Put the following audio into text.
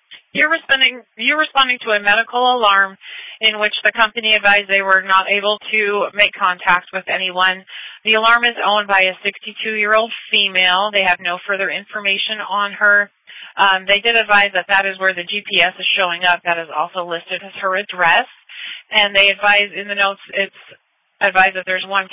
You're responding to a medical alarm in which the company advised they were not able to make contact with anyone. The alarm is owned by a 62-year-old female. They have no further information on her. They did advise that that is where the GPS is showing up. That is also listed as her address. And they advise in the notes, it's advised that there's one